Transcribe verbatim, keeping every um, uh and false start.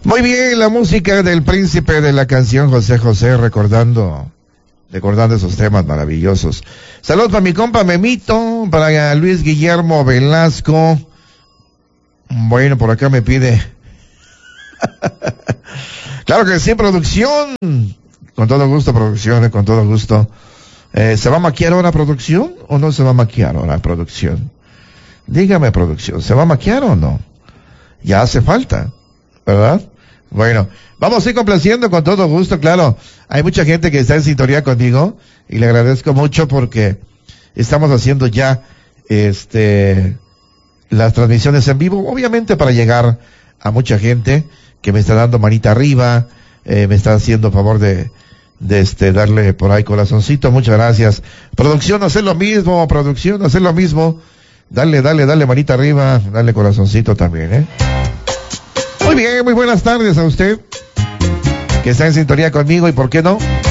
Muy bien, la música del príncipe de la canción José José, recordando, recordando esos temas maravillosos. Saludos para mi compa Memito, para Luis Guillermo Velasco. Bueno, por acá me pide. Claro que sí, producción. Con todo gusto, producción, con todo gusto. Eh, ¿Se va a maquillar ahora producción o no se va a maquillar ahora producción? Dígame, producción, ¿se va a maquillar o no? Ya hace falta, ¿verdad? Bueno, vamos a ir complaciendo con todo gusto, claro. Hay mucha gente que está en sintonía conmigo y le agradezco mucho porque estamos haciendo ya este las transmisiones en vivo, obviamente para llegar a mucha gente que me está dando manita arriba, eh, me está haciendo favor de de este darle por ahí corazoncito. Muchas gracias. Producción, hacer lo mismo, producción, hacer lo mismo. Dale, dale, dale manita arriba, dale corazoncito también, ¿eh? Muy bien, muy buenas tardes a usted que está en sintonía conmigo y por qué no,